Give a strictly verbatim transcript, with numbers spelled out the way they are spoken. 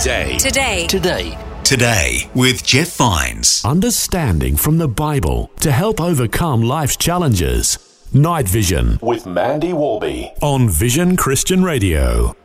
Today. Today. Today. Today with Jeff Vines. Understanding from the Bible to help overcome life's challenges. Night Vision with Mandy Warby on Vision Christian Radio.